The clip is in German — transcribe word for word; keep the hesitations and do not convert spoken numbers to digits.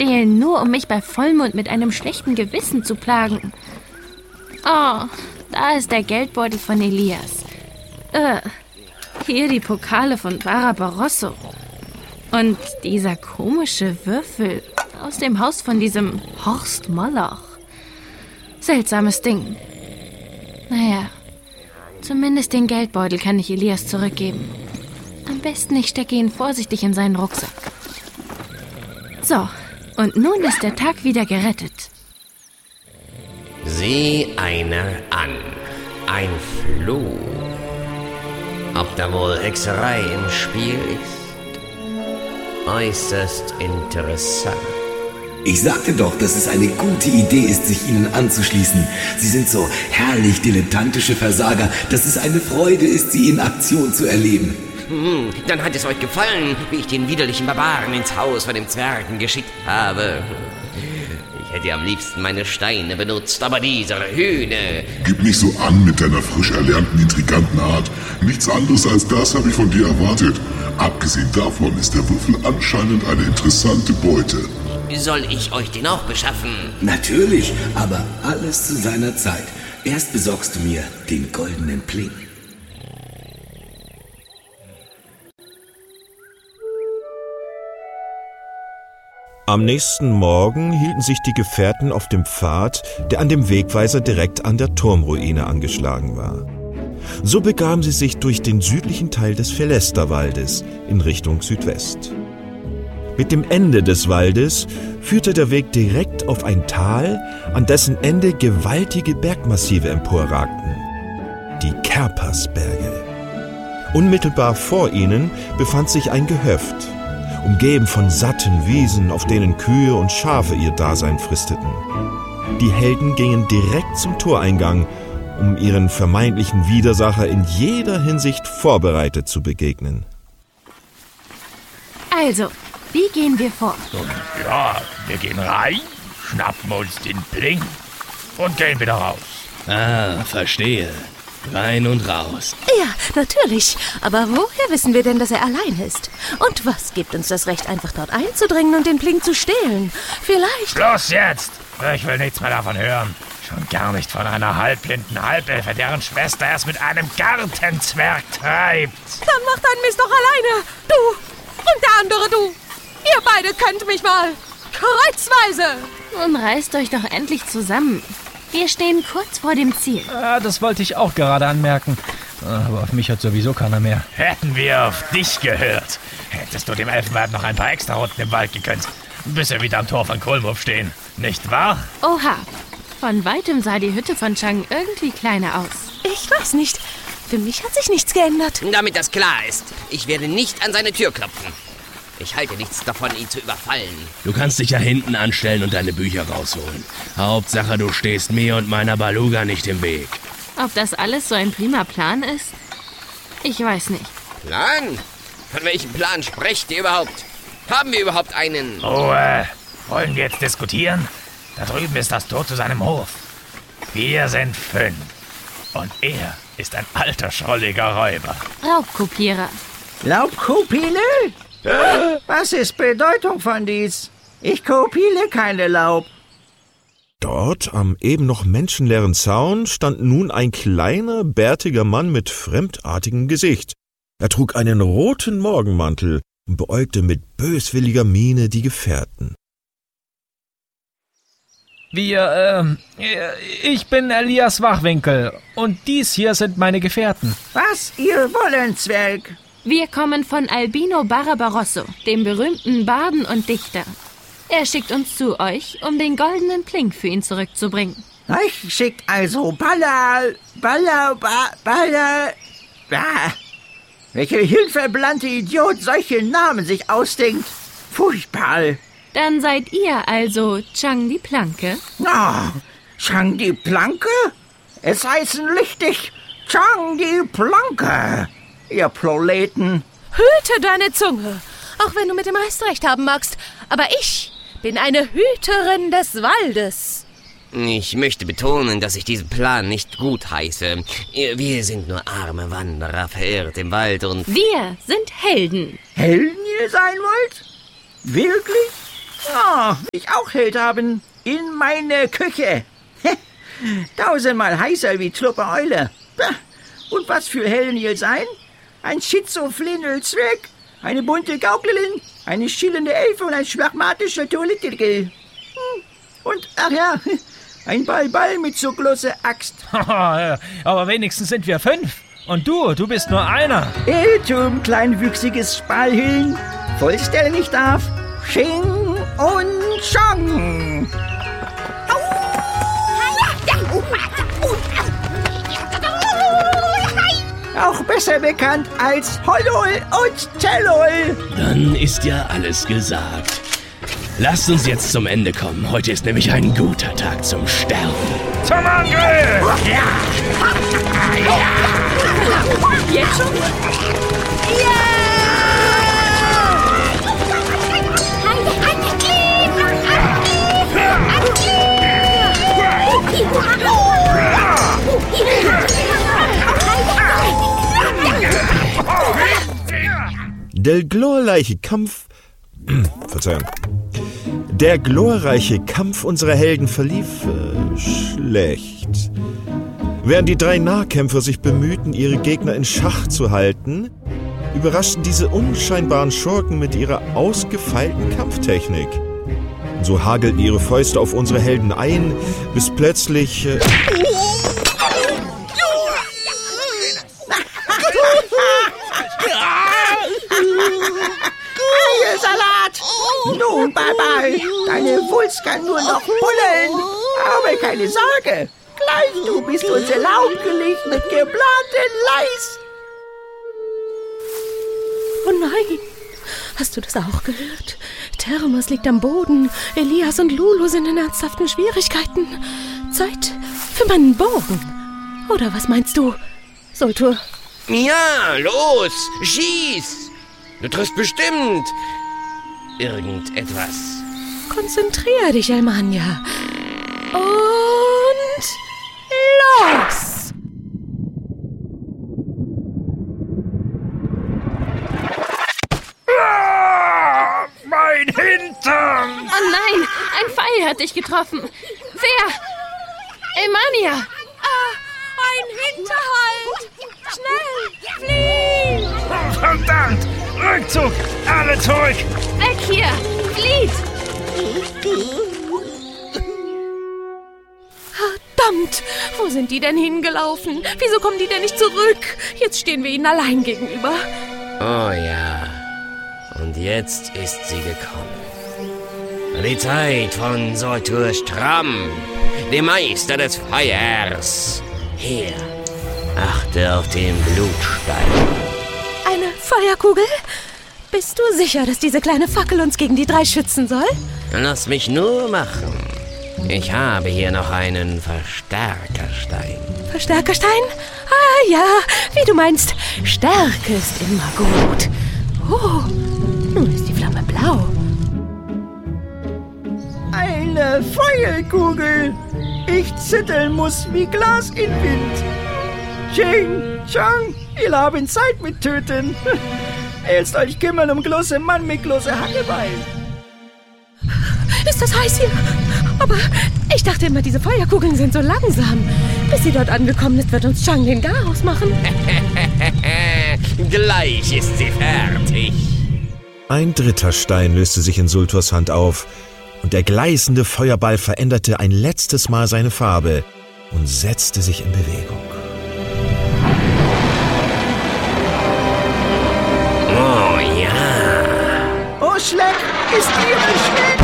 stehlen, nur um mich bei Vollmond mit einem schlechten Gewissen zu plagen. Oh, da ist der Geldbeutel von Elias. Äh, hier die Pokale von Barbarosso. Und dieser komische Würfel aus dem Haus von diesem Horst Moloch. Seltsames Ding. Naja, zumindest den Geldbeutel kann ich Elias zurückgeben. Am besten ich stecke ihn vorsichtig in seinen Rucksack. So, und nun ist der Tag wieder gerettet. Sieh einer an. Ein Floh. Ob da wohl Hexerei im Spiel ist? Äußerst interessant. Ich sagte doch, dass es eine gute Idee ist, sich ihnen anzuschließen. Sie sind so herrlich dilettantische Versager, dass es eine Freude ist, sie in Aktion zu erleben. Hm, dann hat es euch gefallen, wie ich den widerlichen Barbaren ins Haus von den Zwergen geschickt habe. Ich hätte am liebsten meine Steine benutzt, aber diese Hühne... Gib nicht so an mit deiner frisch erlernten, intriganten Art. Nichts anderes als das habe ich von dir erwartet. Abgesehen davon ist der Würfel anscheinend eine interessante Beute. Soll ich euch den auch beschaffen? Natürlich, aber alles zu seiner Zeit. Erst besorgst du mir den goldenen Pling. Am nächsten Morgen hielten sich die Gefährten auf dem Pfad, der an dem Wegweiser direkt an der Turmruine angeschlagen war. So begaben sie sich durch den südlichen Teil des Felesterwaldes in Richtung Südwest. Mit dem Ende des Waldes führte der Weg direkt auf ein Tal, an dessen Ende gewaltige Bergmassive emporragten. Die Kerpersberge. Unmittelbar vor ihnen befand sich ein Gehöft, umgeben von satten Wiesen, auf denen Kühe und Schafe ihr Dasein fristeten. Die Helden gingen direkt zum Toreingang, um ihren vermeintlichen Widersacher in jeder Hinsicht vorbereitet zu begegnen. Also, wie gehen wir vor? Ja, wir gehen rein, schnappen uns den Pling und gehen wieder raus. Ah, verstehe. Rein und raus. Ja, natürlich. Aber woher wissen wir denn, dass er allein ist? Und was gibt uns das Recht, einfach dort einzudringen und den Pling zu stehlen? Vielleicht... Schluss jetzt! Ich will nichts mehr davon hören. Schon gar nicht von einer halbblinden Halbelfe, deren Schwester es mit einem Gartenzwerg treibt. Dann mach deinen Mist doch alleine. Du und der andere du. Ihr beide könnt mich mal. Kreuzweise. Nun reißt euch doch endlich zusammen. Wir stehen kurz vor dem Ziel. Ah, das wollte ich auch gerade anmerken. Aber auf mich hat sowieso keiner mehr. Hätten wir auf dich gehört, hättest du dem Elfenweib noch ein paar extra Runden im Wald gegönnt, bis wir wieder am Tor von Kolmhof stehen. Nicht wahr? Oha, von weitem sah die Hütte von Chang irgendwie kleiner aus. Ich weiß nicht. Für mich hat sich nichts geändert. Damit das klar ist, ich werde nicht an seine Tür klopfen. Ich halte nichts davon, ihn zu überfallen. Du kannst dich ja hinten anstellen und deine Bücher rausholen. Hauptsache, du stehst mir und meiner Baluga nicht im Weg. Ob das alles so ein prima Plan ist? Ich weiß nicht. Plan? Von welchem Plan sprecht ihr überhaupt? Haben wir überhaupt einen? Oh, äh, wollen wir jetzt diskutieren? Da drüben ist das Tor zu seinem Hof. Wir sind fünf. Und er ist ein alter, schrulliger Räuber. Raubkopierer. Laubkopile? Was ist Bedeutung von dies? Ich kopiere keine Laub. Dort, am eben noch menschenleeren Zaun, stand nun ein kleiner, bärtiger Mann mit fremdartigem Gesicht. Er trug einen roten Morgenmantel und beäugte mit böswilliger Miene die Gefährten. Wir, ähm, ich bin Elias Wachwinkel und dies hier sind meine Gefährten. Was ihr wollen, Zwerg? Wir kommen von Albino Barbarosso, dem berühmten Barden und Dichter. Er schickt uns zu euch, um den goldenen Pling für ihn zurückzubringen. Euch schickt also Baller, Baller, ba, Baller... Ah, welche hilfeblante Idiot solche Namen sich ausdenkt. Furchtbar. Dann seid ihr also Chang die Planke? Ah, Chang die Planke? Es heißen richtig Chang die Planke. Ihr Proleten. Hüte deine Zunge, auch wenn du mit dem Rest recht haben magst. Aber ich bin eine Hüterin des Waldes. Ich möchte betonen, dass ich diesen Plan nicht gut heiße. Wir sind nur arme Wanderer, verirrt im Wald und... Wir sind Helden. Helden ihr sein wollt? Wirklich? Oh, will ich auch Held haben. In meine Küche. Tausendmal heißer wie Tluppe Eule. Und was für Helden ihr sein? Ein schizophrene Zwerg, eine bunte Gauklerin, eine schillernde Elfe und ein schwachmatischer Toilettigel. Und, ach ja, ein Ball-Ball mit so großer Axt. Aber wenigstens sind wir fünf. Und du, du bist nur einer. Irrtum, kleinwüchsiges Spalhüllen. Vollstellen ich darf. Xing und Chong. Auch besser bekannt als Hollol und Tellol. Dann ist ja alles gesagt. Lasst uns jetzt zum Ende kommen. Heute ist nämlich ein guter Tag zum Sterben. Zum Angriff! Ja! Jetzt schon? Ja! Der glorreiche Kampf... Verzeihung. Der glorreiche Kampf unserer Helden verlief äh, schlecht. Während die drei Nahkämpfer sich bemühten, ihre Gegner in Schach zu halten, überraschten diese unscheinbaren Schurken mit ihrer ausgefeilten Kampftechnik. So hagelten ihre Fäuste auf unsere Helden ein, bis plötzlich... Äh, Eiersalat! Nun, Bye-Bye, deine Wulst kann nur noch bullen. Aber keine Sorge, gleich du bist unser Laugenlicht mit geblaten Leis. Oh nein, hast du das auch gehört? Termos liegt am Boden, Elias und Lulu sind in ernsthaften Schwierigkeiten. Zeit für meinen Bogen. Oder was meinst du, Soltur? Ja, los, schieß! Du triffst bestimmt irgendetwas. Konzentrier dich, Elmania. Und los! Ah, mein Hintern! Oh nein, ein Pfeil hat dich getroffen. Wer? Elmania! Ah, ein Hinterhalt! Schnell, flieh! Oh, verdammt! Rückzug! Alle zurück! Weg hier! Flieht! Verdammt! Wo sind die denn hingelaufen? Wieso kommen die denn nicht zurück? Jetzt stehen wir ihnen allein gegenüber. Oh ja. Und jetzt ist sie gekommen. Die Zeit von Soltur Stramm, dem Meister des Feuers. Hier, achte auf den Blutstein. Eine Feuerkugel? Bist du sicher, dass diese kleine Fackel uns gegen die drei schützen soll? Lass mich nur machen. Ich habe hier noch einen Verstärkerstein. Verstärkerstein? Ah ja, wie du meinst. Stärke ist immer gut. Oh, nun ist die Flamme blau. Eine Feuerkugel. Ich zittern muss wie Glas in Wind. Ching, Chang, ihr haben Zeit mit Töten. Jetzt euch kümmern um große Mann mit große Hackebein. Ist das heiß hier? Aber ich dachte immer, diese Feuerkugeln sind so langsam. Bis sie dort angekommen ist, wird uns Chang den Garaus machen. Gleich ist sie fertig. Ein dritter Stein löste sich in Sulturs Hand auf, und der gleißende Feuerball veränderte ein letztes Mal seine Farbe und setzte sich in Bewegung. Oh ja. Oh, Schleck, ist ihr Schleck?